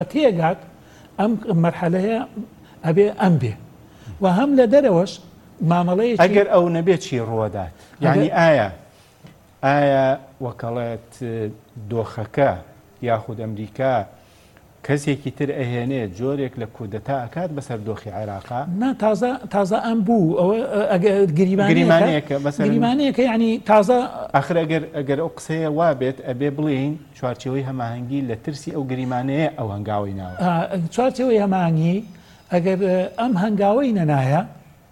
تێگات ئەم مەرحەلەیە ئەبێ ئەم بێ و هەم لە دەرەوەش مامەڵەیەکی ئەگەر ئەو نەبێت چی ڕوەدات یعنی ئایا وەکەڵێت دۆخەکە یاخود ئەمریکا کەسێکی تر ئەهێنێت جۆرێک لە کودەتا ئەکات بەسەر دۆخی عێراقا تازە ئەم بوو ئەوە گریمانەیەکە یعنی تازە ئاخر ئەگەر ئەو قسەیە وابێت ئەبێ بڵین چوارچێوەی هەماهەنگی لە ترسی ئەو گریمانەیە ئەو هەنگاوی ناوە چوارچێوەی هەماهەنگی ئەگەر ئەم هەنگاوەی نەنایە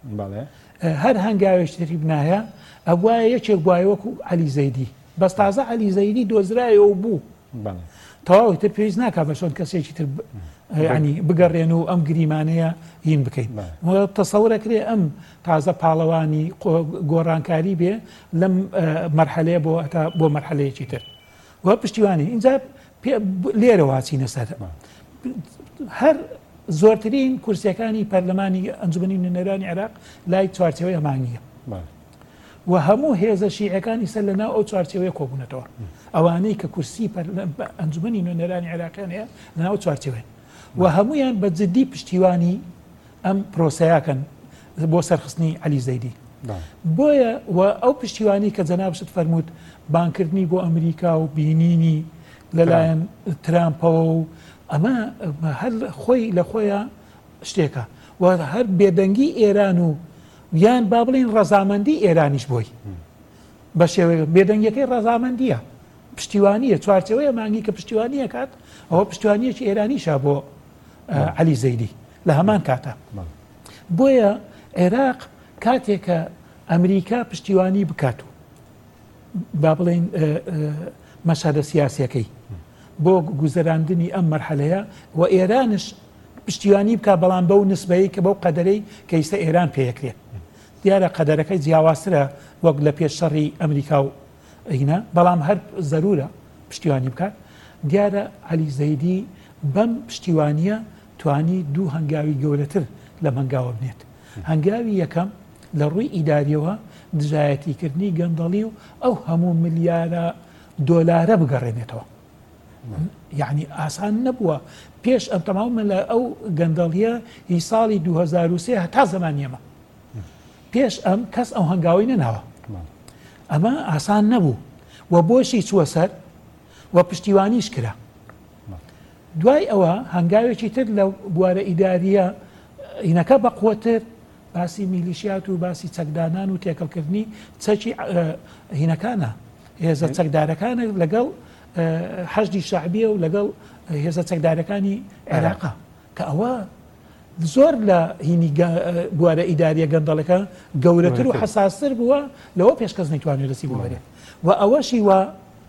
هەر هەنگاوێشتری بنایە ئەوایە یەکێک بواە وەکو عەلی زەیدی بەس تازە عەلی زەیدی دۆزرایەوە بوو تەواوی تر پێویست ناکات بە چۆن کەسێکی تر ینی بگەڕێن و ئەم گریمانەیە هین بکەین تەسەورەکرێ ئەم تازە پاڵەوانی گۆڕانکاری بێ لەم مەرحەلەیە بۆ مەرحەلەیەکی تر وە پشتیوانی اینجا لێرە واچینە سەر هەر زۆرترین کورسیەکانی پەرلەمانی ئەنجومەنی نوێنەرانی عێراق لای چوارچێوەی هەماهەنگیە و هەموو هێزە شیعەکانی سەر لەناو ئەو چوارچێوەیە کۆبوونەتەوە ئەوانەی کە کورسی ئەنجومەنی نوێنەرانی عێراقیان هەیە لەناو چوارچێوەیە و هەمویان بە جددی پشتیوانی ئەم پرۆسەیەکەن بۆ سەرخستنی عەلی زەیدی بۆیە و ئەو پشتیوانی کە جەنابشت فەرمووت بانکردنی بۆ ئەمریکا و بینینی لەلایەن ترامپەوە و ئەمە هەر خۆی لە خۆیان شتێکە و هەر بێدەنگی ئێران و یان با بڵین ڕەزامەندی ئێرانیش بۆی بە شێوەیە بێدەنگیەکەی ڕەزامەندیە پشتیوانیە چوارچێوەیە مانگی کە پشتیوانیە کات ئەوە پشتیوانیەکی ئێرانیشە بۆ عەلی زەیدی لە هەمان کاتە بۆیە عێراق کاتێکە ئەمریکا پشتیوانی بکات و با بڵین مەشهدە سیاسیەکەی بۆ گوزەراندنی ئەم مەرحەلەیە و ئێرانش پشتیوانی بکە بەڵام بەو نسبەیە کە بەو قەدەرەی کە ئێستا ئێران پێیەکرێت دیارە قەدەرەکەی جیاوازترە وەک لە پێش شەڕی ئەمریکا و ئینە بەڵام هەر زەرورە پشتیوانی بکات دیارە عەلی زەیدی بەم پشتیوانیە توانی دوو هەنگاوی گەورەتر لەم هەنگاوە بنێت هەنگاوی یەکەم لە ڕووی ئیداریەوە دژایەتیکردنی گەندەڵی و ئەو هەموو ملیارە دۆلارە بگەڕێنێتەوە یعنی ئاسان نەبووە پێش ئەم تەمامە لە ئەو گەندەڵیە هی ساڵی 2003 هەتا زەمانیەمە پێش ئەم کەس ئەو هەنگاوی نەناوە ئەمە ئاسان نەبوو و بۆشی چووە سەر و پشتیوانیش کرا دوای ئەوە هەنگاوێکی تر لە بوارە ئیداریە هینەکە بەقوتر باسی میلیشیات و باسی چەکدانان و تێکەڵکردنی چەکی هینەکانە هێزە چەکدارەکانە لەگەڵ حەشدی شەعبیە و لەگەڵ هێزە چەکدارەکانی عێراقا کە ئەوە زۆر لە هینی بوارە ئیداریە گەندەڵەکە گەورەتر و حساستر بووە لەوە پێش کەس نەیتوانێت دەستی ببەرێت و ئەوەشی وە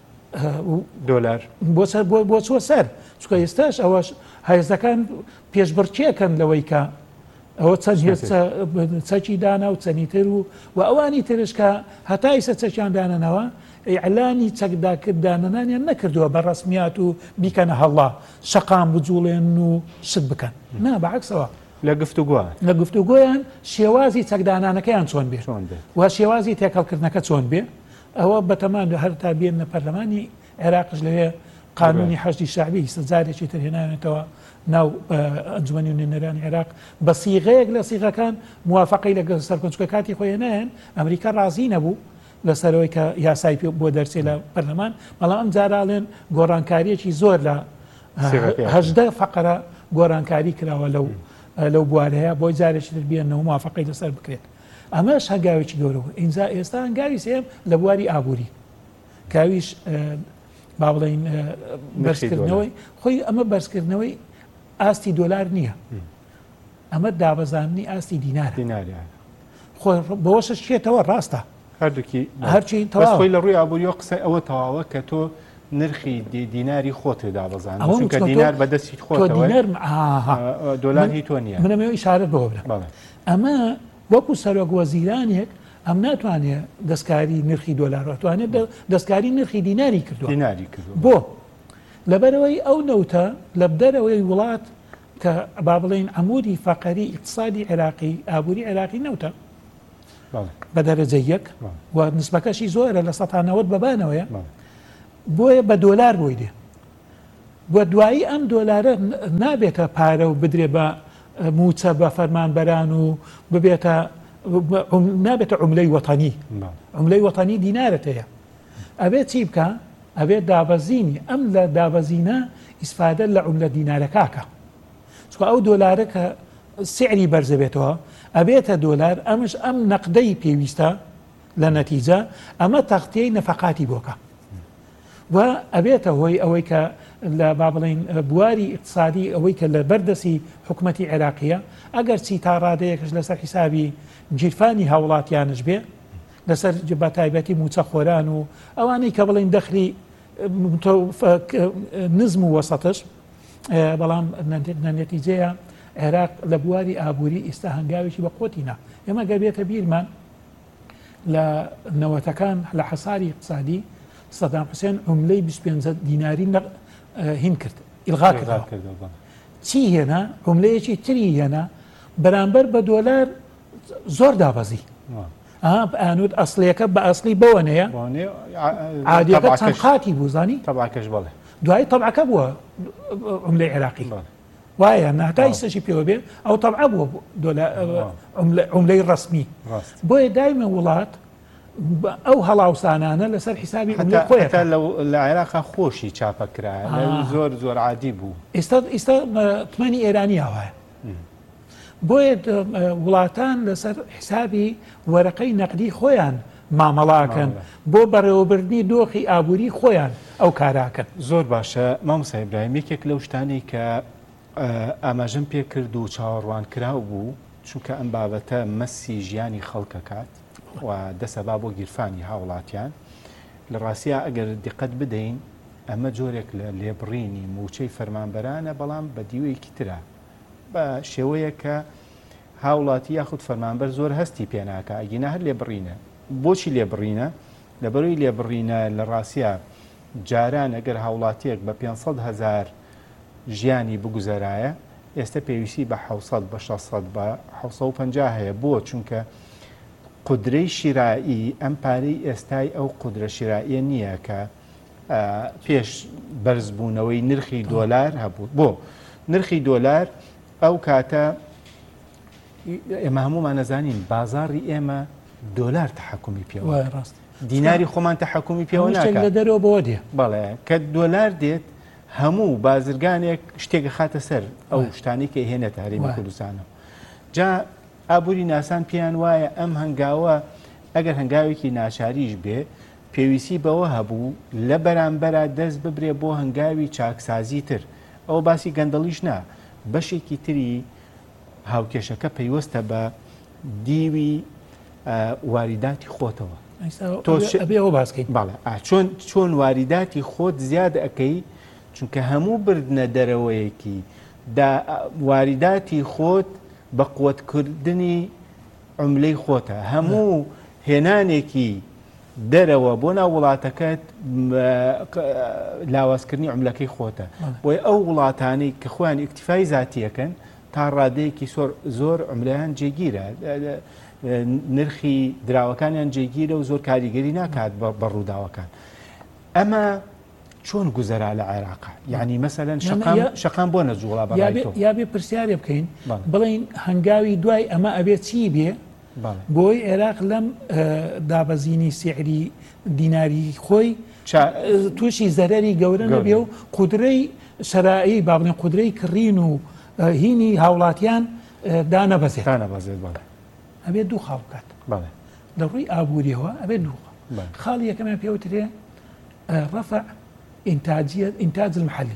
دۆلار بۆ چوە سەر چکە ئێستاش ئەوەش هێزەکان پێشبڕکێکەن لەوەی کە ئەوە چەند چەکی دانا و چەنیتر و ئەوانی ترش کە هەتا ئێستا چەکیان دانەنەوە ئیعلانی چەکداکرددانەنیان نەکردووە بە ڕسمیات و بیکەنە هەڵا شەقام بجوڵێن و شت بکەن نا بەعکسەوە لە گفتوگۆیان شێوازی چەکدانانەکەیان چۆن بێت و شێوازی تێکەڵکردنەکە چۆن بێ ئەوە بەتەمان هەر تا بێنە پەرلەمانی عێراقش لەوێ قانونی حەشدی شەعبی سەجارێکی تر هێنانێتەوە ناو ئەنجومەنی نوێنەرانی عێراق بە سیغەیەک لە سیغەکان موافقەی لەگەڵ سەرکۆچکە کاتی خۆی هێنایەن ئەمریکا ڕازی نەبوو لەسەرەوەی کە یاسای بۆ دەرچێت لە پەرلەمان بەڵام ئەم جاراڵێن گۆڕانکاریەکی زۆر لە 18 فەقرە گۆڕانکاری کراوە لەو بوارەیە بۆی جارێکی تر بێنەوە موافقەی لەسەر بکرێت ئەمەش هەنگاوێکی گەورە بوو ئینجا ئێستا هەنگاوی سێم لە بواری ئابووری کاویش با بڵین بەرزکردنەوەی خۆی ئەمە بەرزکردنەوەی ئاستی دۆلار نییە ئەمە دابەزاننی ئاستی دینارە بەوەشە شێتەوە ڕاستە هەرچی خۆی لە ڕووی ئابووریەوە قسە ئەوە تەواوە کە تۆ نرخی دیناری خۆت دابەزان چونکە دینار بەدەستی خۆتەوە دۆلار هی تۆ نییە منەمێ ئیشارەت بەوە بدەم ئەمە وەکو سەرۆک وەزیرانێک ئەم ناتوانێت دەستکاری نرخی دۆلار توانێت دەستکاری نرخی دیناری کردووە بۆ لەبەرەوەی ئەو نەوتە لە بدەرەوەی وڵات کە با بڵین عەمودی فەقەری ئیقتصادی عێراقی ئابووری عێراقی نەوتە بە دەرەجە یەک و نسبەکەشی زۆرە لە 90 بەبانەوەیە بۆیە بە دۆلار بۆی دێ بۆ دوایی ئەم دۆلارە نابێتە پارە و بدرێ بە موچە بە فەرمانبەران و ببێتە نابێتە عوملەی وەتانی عوملەی وەتانی دینارەت هەیە ئەبێت چی بکە ئەبێت دابەزینی ئەم لە دابەزینە ئیسفادە لە عوملە دینارەکەکە چکە ئەو دۆلارە کە سعری بەرزە بێتەوە ئەبێتە دۆلار ئەمش ئەم نەقدەی پێویستە لە نەتیجە ئەمە تەختەی نەفەقاتی بۆکە و ئەبێتە هۆی ئەوەی کە لە با بڵین بواری اقتصادی ئەوەی کە لە بەردەسی حکوومەتی عێراقیە ئەگەر چی تا ڕادەیەکش لەسەر حیسابی گیرفانی هاوڵاتیانش بێ لەسەر بە تایبەتی موچە خۆران و ئەوانەی کە بڵین دەخلی نزم و وەسەتش بەڵام نەتیجەیە عێراق لە بواری ئابووری ئێستا هەنگاوێکی بە قۆتینا ئێمە گەر بێتە بیرمان لە نەوەتەکان لە حەساری اقتصادی سەدام حوسێن عوملەی 25 دیناری هین کرد ئیلغا کردەوە چی هێنا عوملەیەکی تری هێنا بەرامبەر بە دۆلار زۆر دابەزی ئانود ئەسڵیەکە بە ئەسلی بەوەنەیە عادیەکە چەند قاتی بوو زانی تەبعکەش بڵێ دوایی تەبعکە بووە عوملەی عێراقی وایە ناتای سەشی پێوە بێ ئەو تەبع بووە عوملەی ڕسمی بۆیە دایمە وڵات ئەو هەڵاوسانانە لەسەر حیسابی خۆیەکە لە عێراقا خۆشی چاپەکرا زۆر زۆر عادی بوو ئێستا تمەنی ئێرانی هاوایە بۆیە وڵاتان لەسەر حیسابی وەرەقەی نەقدی خۆیان مامەڵاکەن بۆ بەڕێوەبردنی دۆخی ئابووری خۆیان ئەو کاراکەن زۆر باشە مامۆستا ئیبراهیم یەکێک لەو شتانەی کە ئاماژەم پێ کرد و چاوەڕوان کراو بوو چونکە ئەم بابەتە مەسی ژیانی خەڵکەکات و دەسەبا بۆ گیرفانی هاوڵاتیان لە ڕاستیە ئەگەر دقت بدەین ئەمە جۆرێک لە لێبڕینی موچەی فەرمانبەرانە بەڵام بە دیوەیەکی ترە بە شێوەیە کە هاوڵاتی یاخود فەرمانبەر زۆر هەستی پێناکە ئەگینا هەر لێبڕینە بۆچی لێبڕینە لەبەرەوەی لێبڕینە لە ڕاستیە جاران ئەگەر هاوڵاتیەک بە 500,000 ژیانی بگوزەرایە ئێستا پێویستی بە 600 بە 600 بە 650 هەیە بۆ چونکە قودرەی شیرایی ئەم پارەی ئێستای ئەو قودرە شیراییە نییە کە پێش بەرزبوونەوەی نرخی دۆلار هەبوو بۆ نرخی دۆلار ئەو کاتە ئێمە هەمومان نەزانین بازاڕی ئێمە دۆلار تەحەکومی پێوە ڕاست دیناری خۆمان تەحەکومی پێوە ناکات لە دەرەوە بەوە دێ بەڵێ کە دۆلار دێت هەموو بازرگانێک شتێکە خاتە سەر ئەو شتانی کە هێنێتە هەرێمی کوردستانەوە جا ئابووری ناسان پێیان وایە ئەم هەنگاوە ئەگەر هەنگاوێکی ناچاریش بێ پێویستی بەوە هەبوو لە بەرامبەرە دەست ببرێ بۆ هەنگاوی چاکسازی تر ئەو باسی گەندەڵیش نا بەشێکی تری هاوکێشەکە پەیوەستە بە دیوی واریداتی خۆتەوە ئەبێەوە باسکەین باڵێ چۆن واریداتی خۆت زیاد ئەەکەی چونکە هەموو بردنە دەرەوەیەکی واریداتی خۆت بە قوتکردنی عملەی خۆتە هەموو هێنانێکی دەرەوە بۆ ناو وڵاتەکەت لاوازکردنی عملەکەی خۆتە بۆی ئەو وڵاتانەی کە خۆیان ئیکتیفای زاتیەکەن تا ڕادەیەکی زۆر عملەیان جێگیرە نرخی دراوەکانیان جێگیرە و زۆر کاریگەری ناکات بە ڕووداوەکان ئەمە چۆن گوزەرا لە عێراقا یعنی مەسەلەن شەقام بۆ نەجوڵا بەڕای یا بێ پرسیارێ بکەین بڵین هەنگاوی دوای ئەمە ئەبێت چی بێ بۆی عێراق لەم دابەزینی سعری دیناری خۆی تووشی زەرەری گەورە نەبێ و قودرەی شەرایی با بڵێن قودرەی کڕین و هینی هاوڵاتیان دانەبەزێت ئەبێت دوو خاڵ بکات لە ڕووی ئابووریەوە ئەبێت دوو خاڵ یەکەمیان پێوترێ ڕەفع ئینتاج المحلی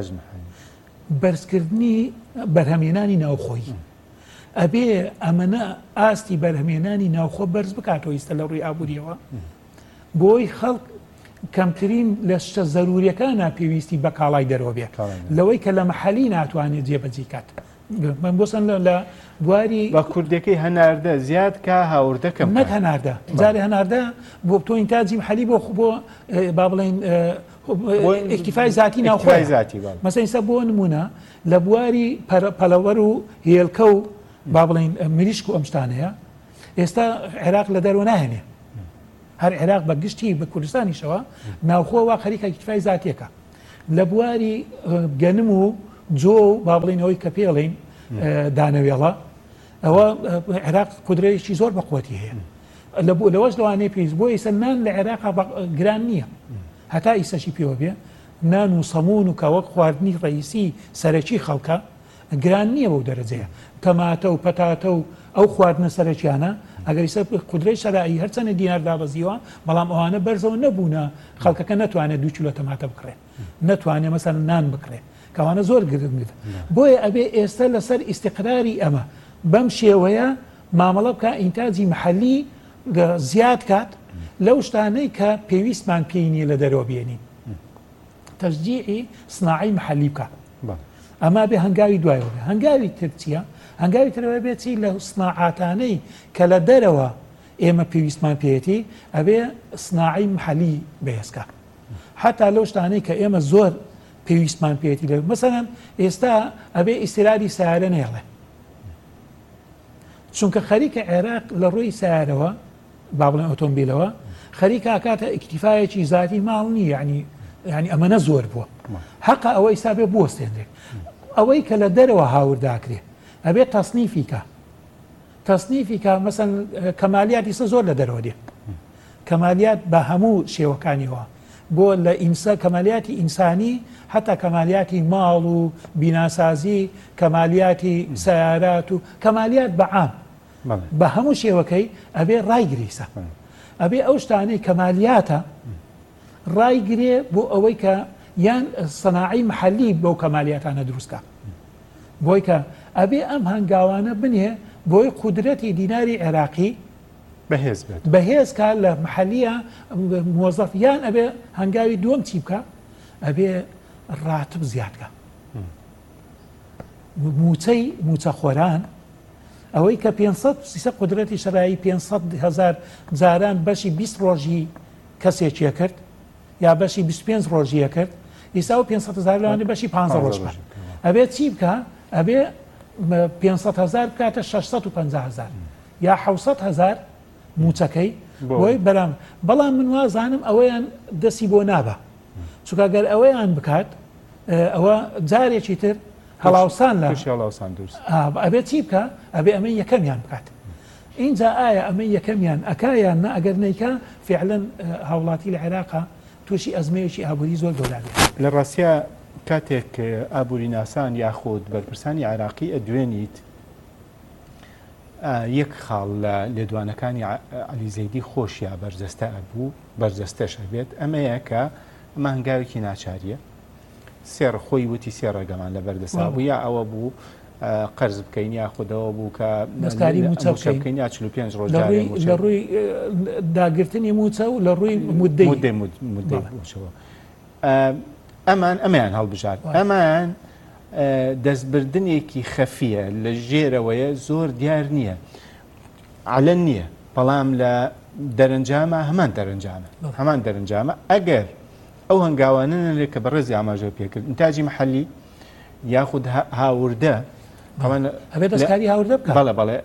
بەرزکردنی بەرهەمێنانی ناوخۆیی ئەبێ ئەمەنە ئاستی بەرهەمێنانی ناوخۆ بەرز بکاتەوە ئیستا لە ڕووی ئابووریەوە بۆی خەڵک کەمترین لە شتە زەروریەکانە پێویستی بە کاڵای دەرەوە بێ لەوەی کە لە مەحەلی ناتوانێت جێبەجێ کات من بۆسن لە بواری بە کوردەکەی هەناردە زیاد کا هاوردەکەم نەک هەناردە جارێ هەناردە بۆ تۆ ئینتاجی محەلی بۆ با بڵێن ئیکتیفای زاتی ناوخۆی زاتی مەسەڵەن ئێستا بۆ نمونە لە بواری پەلەوەر و هێلکە و با بڵێن مریشک و ئەم شتانەیە ئێستا عێراق لە دەرەوە ناهێنێ هەر عێراق بە گشتی بە کوردستانیشەوە ناوخۆ وا خەریکە ئیکتیفای زاتیەکە لە بواری گەنم و جۆ و با بڵێنەوەی کە پێڵین دانەوێڵە ئەوە عێراق قودرەیەکی زۆر بەقوەتی هەیە لەوەش لەوانەیە پێویست بۆ ئێستا نان لە عێراقا گران نییە هەتا ئیسەشی پێوە بێ نان و سەمون و کە وەک خواردنی ڕئیسی سەرەکی خەڵکە گران نییە بەو دەرەجەیە تەماتە و پەتاتە و ئەو خواردنە سەرەکیانە ئەگەر ئیسە قودرەی شەرایی هەرچەنە دینار دابەزیوە بەڵام ئەوانە بەرزەوە نەبوونە خەڵکەکە نەتوانێت 2 کیلۆ تەماتە بکڕێت نەتوانێت مەسەن نان بکڕێت کەوانە زۆر گرنگە بۆیە ئەبێ ئێستا لەسەر ئیستیقراری ئەمە بەم شێوەیە مامەڵە بکە ئینتاجی محەلی زیاد کات لەو شتانەی کە پێویستمان پێی نیە لە دەرەوە بێنین تەشجیعی صناعی محەلی بکە ئەما بێ هەنگاوی دوایەوە بێ هەنگاوی تر چییە؟ هەنگاوی ترەوە بێتی لە صناعاتانەی کە لە دەرەوە ئێمە پێویستمان پێێتی ئەبێ صناعی محەلی بەهێزکە حتا لەو شتانەی کە ئێمە زۆر پێویستمان پێێتی لە مەسەڵەن ئێستا ئەبێ ئیسیراری سیارە نێڵێ چونکە خەریکە عێراق لە ڕووی سیارەوە با بڵێن ئۆتۆمبیلەوە خەریکە ئاکاتە ئیکتیفایەکی ذاتی ماڵ نیە ینی ئەمەنە زۆر بووە حەقا ئەوە ئیسا بێ بوەستێنرێت ئەوەی کە لە دەرەوە هاورداکرێ ئەبێ تەصنیفیکە مەسەن کەمالیات ئیسە زۆر لە دەرەوە دێ کەمالیات بە هەموو شێوەکانیەوە بۆ لە کەمالیاتی ئینسانی حتا کەمالیاتی ماڵ و بیناسازی کەمالیاتی سیارات و کەمالیات بەعام بە هەموو شێوەکەی ئەبێ ڕایگریسە ئەبێ ئەو شتانەی کەمالیاتە ڕایگرێ بۆ ئەوەی کە یان سەناعی محەلی بەو کەمالیاتانە دروستکە بۆی کە ئەبێ ئەم هەنگاوانە بنێ بۆی قودرەتی دیناری عێراقی بەهێزکە لە محەلیە مۆزەفیان ئەبێ هەنگاوی دووەم چی بکە ئەبێ ڕاتب زیادکە موچە خۆران ئەوەی کە 500 قودرەتی شەرایی 500,000 جاران بەشی 20 ڕۆژی کەسێکیە کرد یا بەشی 25 ڕۆژیە کرد ئیسا و 500,000 لەوانێ بەشی 15 ڕۆژ بکات ئەبێ چی بکە ئەبێ 500,000 بکاتە 650,000 یا 700,000 موچەکەی بۆی بەرام بەڵام من وازانم ئەوەیان دەستی بۆ نابە چونکە گەر ئەوەیان بکات ئەوە جارێکی تر هەڵاوسان لە ئەبێ چی بکە ئەبێ ئەمە یەکەمیان بکات اینجا ئایا ئەمە یەکەمیان ئەکایان نە ئەگەر نیکە فعلەن هاوڵاتی لە عێراقا تووشی ئەزمەیەکی ئابووری زۆر گەورانێت لە ڕاستیە کاتێک ئابووری ناسان یاخود بەرپرسانی عێراقی ئەدوێنیت یەک خاڵ لە لێدوانەکانی عەلی زەیدی خۆشیە بەرجەستە ئەبوو بەرجەستەش ئەبێت ئەمەیە کە ئەمە هەنگاوێکی ناچاریە سێر خۆی وتی سێ ڕێگەمان لە بەردەسا بوو یا ئەوە بوو قەرز بکەین یا خودەوە بوو کە دەستکاری موچە بکەین یا 45 ڕۆژ لە ڕووی داگرتنی موچە و لە ڕووی مودەی بووشەوە ئەمان هەڵبژار ئەمان دەستبردنێکی خەفیە لە ژێرەوەیە زۆر دیار نییە علەن نییە بەڵام لە دەرەنجامە هەمان دەرەنجامە ئەگەر ئەو هەنگاوانە کە بەڕێزی ئاماژە پێکرد ئینتاجی محەلی یاخود هاوردە ئەبێ دەستکاری هاوردە بکە بەڵێ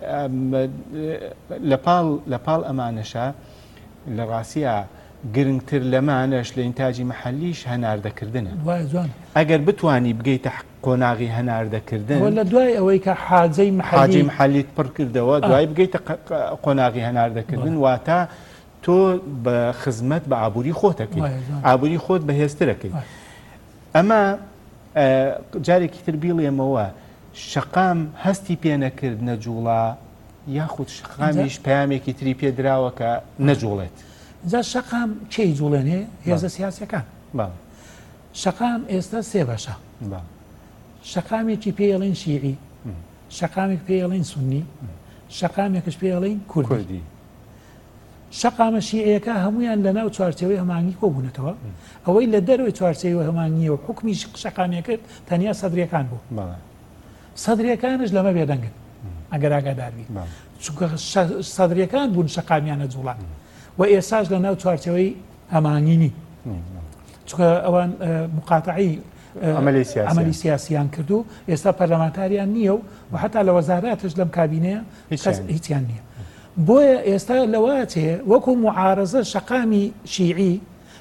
لە پاڵ ئەمانەشە لە ڕاستیە گرنگتر لەمانەش لە ئینتاجی محەلیش هەناردەکردنە ئەگەر بتانی بگەیتە قۆناغی هەناردەکردن لە دوای ئەوەی کە حاجەی محەلیت پڕ کردەوە دوای بگەیتە قۆناغی هەناردەکردن واتە تۆ بە خزمەت بە ئابووری خۆتەکەی ئابووری خۆت بەهێزترەکەی ئەمە جارێکی تر بیڵێمەوە شەقام هەستی پێ نەکرد نەجوڵا یاخود شەقامیش پەیامێکی تری پێدراوە کە نەجوڵێت جا شەقام کێی جوڵێنێ هێزە سیاسەکان شەقام ئێستا سێ بەشە شەقامێکی پێڵین شیعی شەقامێک پێڵین سونی شەقامێکش پێڵین کوردی شەقامە شیعەکە هەمویان لە ناو چوارچەوەی هەمانگی کۆبوونەتەوە ئەوەی لە دەروی چوارچەوەی هەمانگیەوە حکمی شەقامیە کرد تەنیا سەدرەکان بوو سەدرەکانش لەمە بێدەنگن ئەگەر ئاگاداربی چونکە سەدرەکان بوون شەقامیانە جوڵان و ئێساش لە ناو چوارچەوەی هەمانگینی چونکە ئەوان مقاتعی عملی سیاسیان کردو ئێستا پەرلەمانتاریان نییە و حتا لە وەزاراتش لەم کابینەیە هیچیان نییە بۆیە ئێستا لەواتێ وەکو معارەزە شەقامی شیعی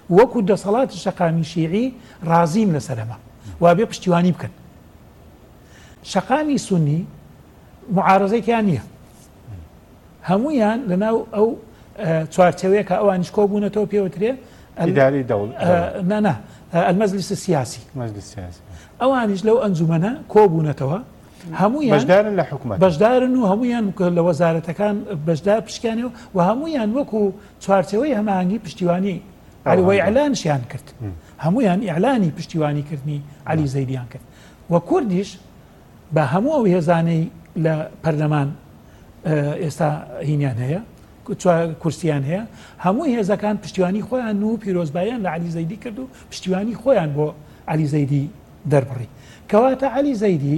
وەکو دەسەڵاتی شەقامی شیعی ڕازیم لەسەرەمە وابێ پشتیوانی بکەن. شەقامی سونی معارەزەیەکیان نییە، هەمویان لەناو ئەو چوارچەوەیەکە ئەوانیش کۆبوونەتەوە پێوترێ ئیداری دەوڵەت نەنا المەجلیس السیاسی ئەوانیش لەو ئەنجومەنە کۆبوونەتەوە هەمویان بەشدارن لە حکومەت بەشدارن و هەمویان لە وەزارەتەکان بەشدار پشکیانەوە و هەمویان وەکو چوارچەوەی هەماهەنگی پشتیوانی وی ئەلانشیان کرد، هەمویان ئیعلانی پشتیوانیکردنی عەلی زەیدیان کرد. وە کوردیش بە هەموو ئەو هێزانەی لە پەرلەمان ئێستا هینیان هەیە کورسیان هەیە، هەموو هێزەکان پشتیوانی خۆیان و پیرۆزباییان لە عەلی زەیدی کرد و پشتیوانی خۆیان بۆ عەلی زەیدی دەربڕی. کەواتە عەلی زەیدی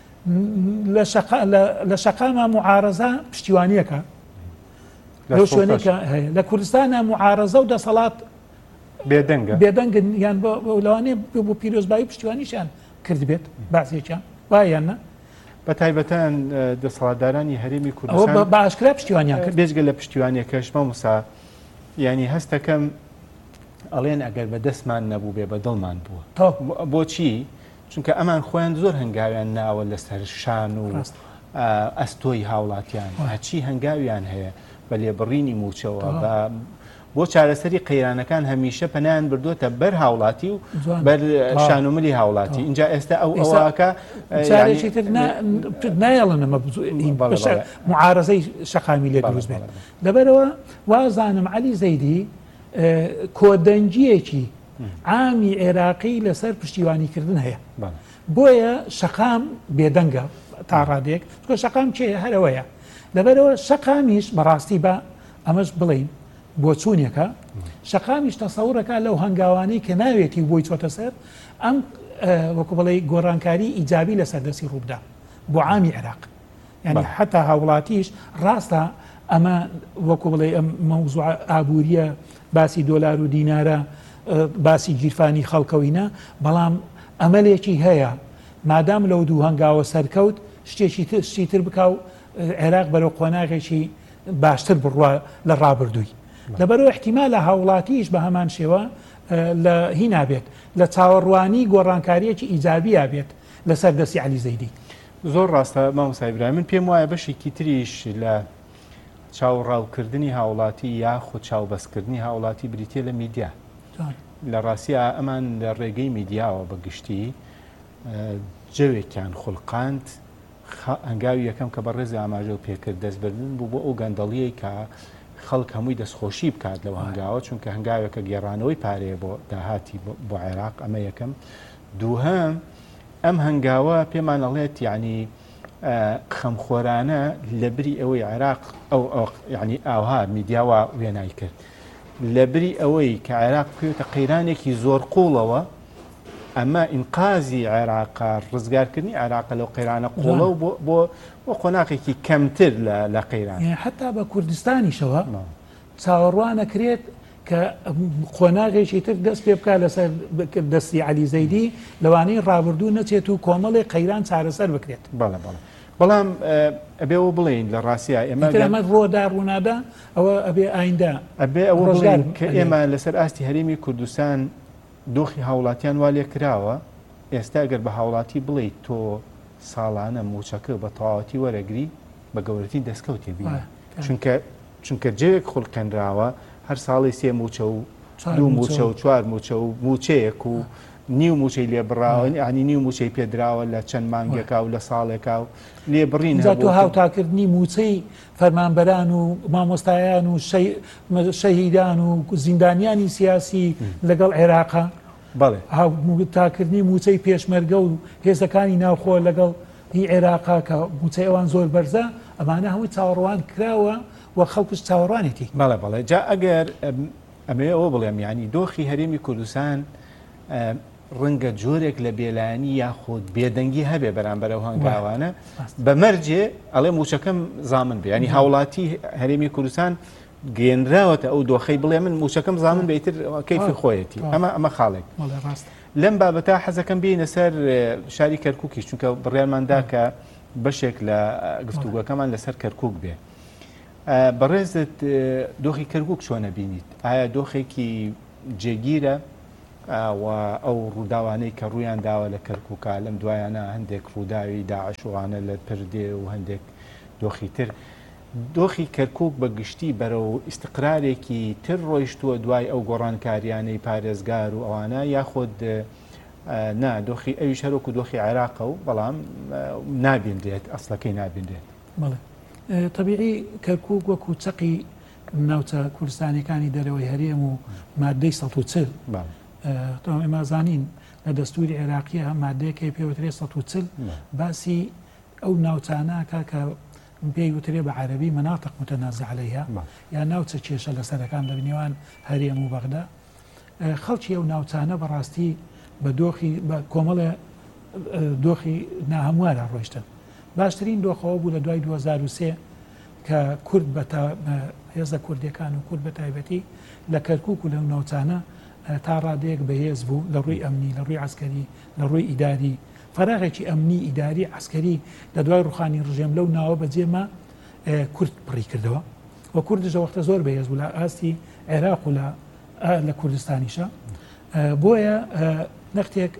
لە شەقامە معارەزە پشتیوانیەکە لەو شوێنێکە هەیە لە کوردستانە معارەزە و دەسەڵات بێدەنگن یان لەوانەیە بۆ پیرۆزبایی پشتیوانیشیان کرد بێت باسێکیان وایانە بە تایبەتەن دەسەڵاتدارانی هەرێمی کوردستان بە ئاشکرا پشتیوانیان کرد. بێژگە لە پشتیوانیەکەش مەموسا ینی هەستەکەم ئەڵێن ئەگەر بە دەستمان نەبوو بێ بە دڵمان بووە. بۆچی؟ چونکە ئەمان خۆیان زۆر هەنگاویان ناوە لەسەر شان و ئەستۆی هاوڵاتیان هەچی هەنگاویان هەیە بە لێبڕینی موچەوە بۆ چارەسەری قەیرانەکان هەمیشە پەنیان بردووەتە بەر هاوڵاتی و بەر شانوملی هاوڵاتی. اینجا ئێستا ئەو ئەوواکە نایڵن ئەمە معارەزەی شەقامی لێ دروست بێت. لەبەرەوە وازانم عەلی زەیدی کۆدەنجیەکی عامی عێراقی لەسەر پشتیوانیکردن هەیە، بۆیە شەقام بێدەنگە تا ڕادێک چکە شەقام چێە هەرەوەیە. لەبەرەوە شەقامیش بەڕاستی بە ئەمەش بڵین بۆ چوونێکە شەقامیش تەسەوڕەکە لەو هەنگاوانەی کە ناوێتی بۆی چۆتە سەر ئەم وەکو بڵێ گۆڕانکاری ئیجابی لەسەر دەستی ڕووبدا بۆ عامی عێراق. یعنی حتا هاوڵاتیش ڕاستە ئەمە وەکو بڵێ ئەم مەوزوع ئابووریە باسی دۆلار و دینارە باسی گیرفانی خەڵکەوینە، بەڵام ئەمەلێکی هەیە مادام لەو دوو هەنگاوە سەرکەوت شتێکی تر بکە و عێراق بەرەو قۆناغێکی باشتر بڕوە لە ڕابردووی. لەبەرەوە احتیمال لە هاوڵاتیش بە هەمان شێوە لە هینا بێت لە چاوەڕوانی گۆڕانکاریەکی ئیجابیە بێت لەسەر دەستی عەلی زەیدی. زۆر ڕاستە مامۆستا ئیبراهیم، من پێم وایە بەشێکی تریش لە چاوەڕاوکردنی هاوڵاتی یاخود چاوبەستکردنی هاوڵاتی بریتیە لە میدیا. لە ڕاستیە ئەمان لە ڕێگەی میدیاوە بەگشتی جەوێکیان خوڵقاند هەنگاوی یەکەم کە بە ڕێزی ئاماژە و پێکرد دەستبردن بوو بۆ ئەو گەندەڵیەی کە خەڵک هەمووی دەستخۆشی بکات لەو هەنگاوە، چونکە هەنگاوێکە گێڕانەوەی پارەیە بۆ داهاتی بۆ عێراق. ئەمە یەکەم. دووهەم ئەم هەنگاوە پێمان ئەڵێت یعنی خەمخۆرانە لە بری ئەوەی عێراق ئەو یعنی ئاوها میدیاوە وێنای کرد لە بری ئەوەی کە عێراق بکەوێتە قەیرانێکی زۆر قوڵەوە، ئەمە ئینقازی عێراقا ڕزگارکردنی عێراقە لەو قەیرانە قوڵە و بۆ قۆناغێکی کەمتر لە قەیران حتا بە کوردستانیشەوە چاوەڕوانەکرێت کە قۆناغێکی تر دەست پێ بکات لەسەر دەستی عەلی زەیدی لەوانەی ڕابردوو نەچێت و کۆمەڵی قەیران چارەسەر بکرێت. بەڵام ئەبێەوە بڵین لە ڕاستیە ئێمە ڕۆدا ڕوونادا ئەوە ئەبێ ئایندا ئەبێ ئەوە بڵین کە ئێمە لەسەر ئاستی هەرێمی کوردستان دۆخی هاوڵاتیان وا لێ کراوە. ئێستا ئەگەر بە هاوڵاتی بڵیت تۆ ساڵانە موچەکە بە تەواوەتی وەرەگری بە گەورەتی دەستکەوتێ بینی، چونکە جێوێک خوڵقێنراوە هەر ساڵی سێ موچە و دوو موچە و چوار موچە و موچەیەک و نیو موچەی لێبڕاوە، ینی نیو موچەی پێدراوە لە چەند مانگێکا و لە ساڵێکا و لێبڕین تۆ هاوتاکردنی موچەی فەرمانبەران و مامۆستایان و شەهیدان و زیندانیانی سیاسی لەگەڵ عێراقا هاوتاکردنی موچەی پێشمەرگە و هێزەکانی ناوخۆ لەگەڵ هی عێراقا کە موچەی ئەوان زۆر بەرزە، ئەمانە هەمووی چاوەڕوان کراوە و خەڵکوش چاوەڕوانێتی. بەڵێ جا ئەگەر ئەمێ ئەوە بڵێم ینی دۆخی هەرێمی کوردستان ڕەنگە جۆرێک لە بێلایانی یاخود بێدەنگی هەبێ بەرامبەر ئەو هەنگاوانە بەمەرجێ ئەڵێ موچەکەم زامن بێ، ینی هاوڵاتی هەرێمی کوردستان گەێنراوەتە ئەو دۆخەی بڵێ من موچەکەم زامن بێتر کەیفی خۆیەتی. ئەمە خاڵێک. لەم بابەتە حەزەکەم بینە سەر شاری کەرکووکی، چونکە بڕیارماندا کە بەشێک لە گفتوگۆکەمان لەسەر کەرکووک بێ. بەڕێزت دۆخی کەرکووک چۆنە بینیت؟ ئایا دۆخێکی جێگیرە و ئەو ڕووداوانەی کە ڕوویان داوە لە کەرکووکە لەم دوایانە هەندێک ڕووداوی داعشوانە لە پردێ و هەندێک دۆخی تر دۆخی کەرکووک بە گشتی بەرەو ئیستقرارێکی تر ڕۆیشتووە دوای ئەو گۆڕانکاریانەی پارێزگار و ئەوانە یاخود نا دۆخی ئەویش هەرۆکو دۆخی عێراقە و بەڵام نابیندرێت ئەسڵەکەی نابیندرێت بەڵێ طبیعی کەرکووک وەکو چەقی ناوچە کوردستانیەکانی دەرەوەی هەرێم و مادەی 140 تەواو ئێمە زانین لە دەستوری عێراقیە مادەیەکی پێوترێ 140 باسی ئەو ناوچاناکە کە پێی وترێ بە عەرەبی مناطق متنازع عليها یا ناوچە کێشە لە سەرەکان لە بنێوان هەرێم و بەغدا خەڵکی ئەو ناوچانە بەڕاستی بە دۆخی بە کۆمەڵە دۆخی ناهەموارە ڕۆیشتن باشترین دۆخەوە بوو لە دوای 2003 کە کورد بە هێزە کوردەکان و کورد بە تایبەتی لە کەرکووک و لەو ناوچانە تا ڕادەیەک بەهێز بوو لە ڕووی ئەمنی لە ڕووی عسکەری لە ڕووی ئیداری فەراغێکی ئەمنی ئیداری عسکەری لە دوای ڕوخانی ڕژێم لەو ناوە بەجێمە کورد پڕی کردەوە و کوردش وەختە زۆر بەهێز بوو لە ئاستی عێراق و لە کوردستانیشە بۆیە نەختێک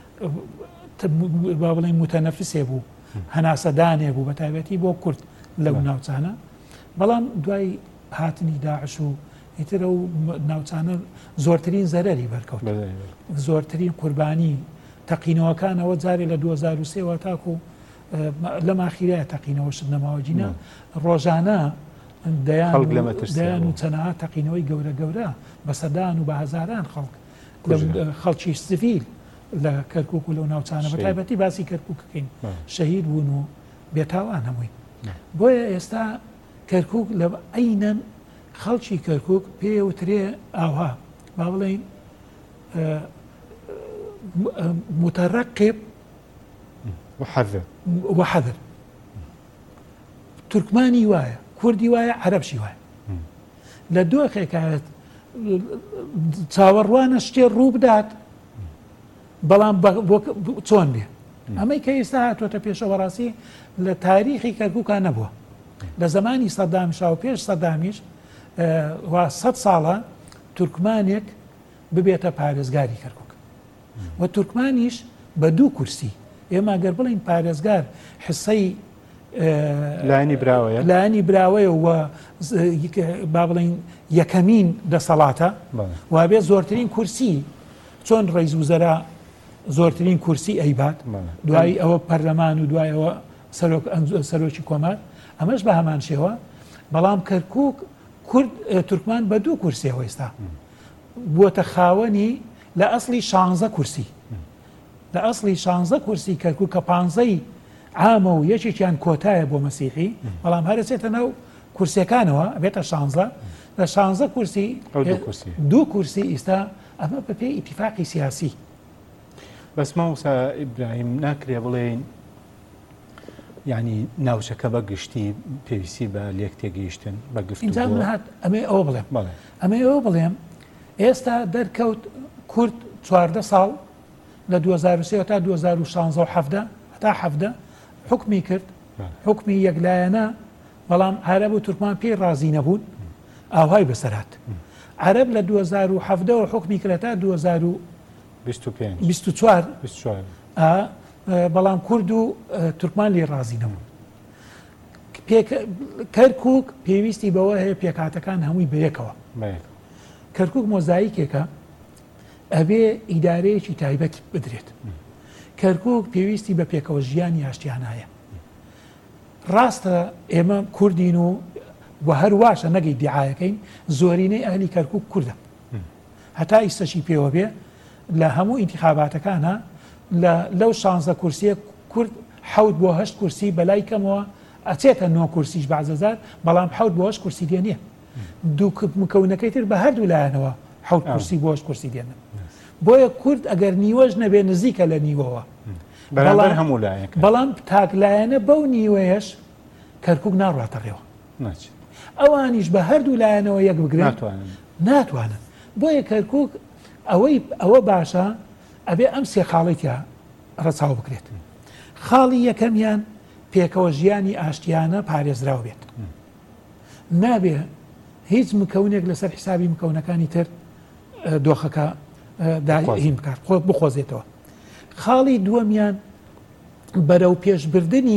با بڵێن متەنەفسێ بوو هەناسەدانێ بوو بە تایبەتی بۆ کورد لەو ناوچانە بەڵام دوای هاتنی داعش و ئیترە و ناوچانە زۆرترین زەرەری بەرکەوت زۆرترین قوربانی تەقینەوەکانەوە جارێ لە 2003 تاکو لەم ئاخیرەیە تەقینەوە شت نەماوەجینە ڕۆژانە دەیان و چەنەها تەقینەوەی گەورە گەورە بە سەدان و بە هەزاران خەڵکی سڤیل لە کەرکووک و لەو ناوچانە بە تایبەتی باسی کەرکووکەکەین شەهید بوون و بێتاوان هەمووی بۆیە ئێستا کەرکووک لە عینەن خەڵکی کەرکووک پێوترێ ئاوها با بڵێن متەرەقب وحەذر تورکمانی وایە کوردی وایە عەرەبشی وایە لە دۆخێکایەت چاوەڕوانە شتێ ڕوو بدات بەڵام چۆن بێ ئەمەی کە ئێستا هاتوۆتە پێشەوە ڕاستی لە تاریخی کەرکووکان نەبووە لە زمانی سەدامیشا و پێش سەدامیش 100 ساڵە تورکمانێک ببێتە پارێزگاری کەرکووک و تورکمانیش بە 2 کورسی ئێمە گەر بڵین پارێزگار حسەی لایانی براوەیە و با بڵین یەکەمین دەسەڵاتە و بێت زۆرترین کورسی چۆن ڕئیس وزەرا زۆرترین کورسی ئەیبات دوای ئەوە پەرلەمان و دوای ئەوە سەرۆکی کۆمار ئەمەش بە هەمان شێوە بەڵام کەرکووک کورد تورکمان بە 2 کورسیەوە ئێستا بووەتە خاوەنی لە ئەسڵی 16 کورسی لە ئەسڵی 16 کورسی کەرکووک کە 15 عامە و یەکێکیان کۆتایە بۆ مەسیحی بەڵام هەرچێتە ناو کورسەکانەوە بێتە 16 لە 16 کورسی 2 کورسی ئێستا ئەمە بە پێی ئیتیفاقی سیاسی بەس مامۆستا ئیبراهیم ناکرێ بڵێن ینی ناوچەکە بە گشتی پێویستی بە لێک تێگەیشتن بە گفتوگۆ ئەمێ ئەوە بڵێم ئەمێ ئەوە بڵێم ئێستا دەرکەوت کورد 14 ساڵ لە 2003 تا 2016 هەتا 17 حکمی کرد حکمی یەکلایەنە بەڵام عەرەب و تورکمان پێی ڕازی نەبوون ئاوهای بەسەرات عەرەب لە 2017 حکمی کرد تا 2024 بەڵام کورد و تورکمان لێ ڕازی نەبوون کەرکووک پێویستی بەوە هەیە پێکاتەکان هەمووی بەیەکەوە کەرکووک مۆزاییکێکە ئەبێ ئیدارەیەکی تایبەت بدرێت کەرکووک پێویستی بە پێکەوە ژیانی ئاشتیانایە ڕاستە ئێمە کوردین و هەر واشە نەگەی دیعایەکەین زۆرینەی ئەهلی کەرکووک کوردە هەتا ئیسەشی پێوە بێ لە هەموو ئینتیخاباتەکانە لەو 16 کورسیە کورد 7 بۆ 8 کورسی بەلای کەمەوە ئەچێتە 9 کورسیش بەعزەزار بەڵام 7 بۆ 8 کورسی دێنێ دوو مکەونەکەی تر بە هەردوو لایەنەوە 7 کورسی بۆ 8 کورسی دێنن بۆیە کورد ئەگەر نیوەش نەبێ نزیکە لە نیوەوە بەڵام تاکلایەنە بەو نیوەیەش کەرکووک ناڕاتە ڕێوە ئەوانیش بە هەردوو لایەنەوە یەک بگرن ناتوانن بۆیە کەرکووک ئەوە باشە ئەبێ ئەم سێ خاڵێتیا ڕەچاو بکرێت خاڵی یەکەمیان پێکەوە ژیانی ئاشتیانە پارێزراو بێت نابێ هیچ مکەونێک لەسەر حسابی مکەونەکانی تر دۆخەکە داهیم بکات خۆت بخۆزێتەوە. خاڵی دووەمیان بەرەو پێشبردننی